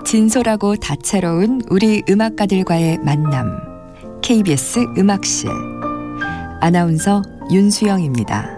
진솔하고 다채로운 우리 음악가들과의 만남. KBS 음악실. 아나운서 윤수영입니다.